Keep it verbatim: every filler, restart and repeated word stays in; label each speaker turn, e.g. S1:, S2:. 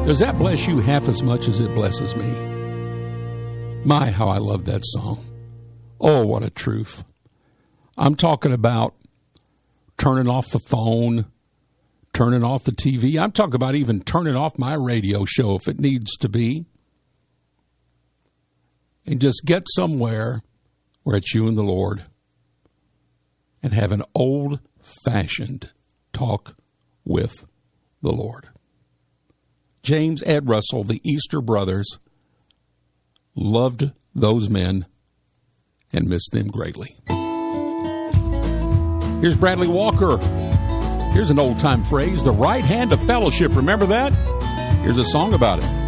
S1: Does that bless you half as much as it blesses me? My, how I love that song. Oh, what a truth. I'm talking about turning off the phone, turning off the T V. I'm talking about even turning off my radio show if it needs to be. And just get somewhere where it's you and the Lord and have an old-fashioned talk with the Lord. James, Ed Russell, the Easter brothers, loved those men and missed them greatly. Here's Bradley Walker. Here's an old-time phrase, the right hand of fellowship. Remember that? Here's a song about it.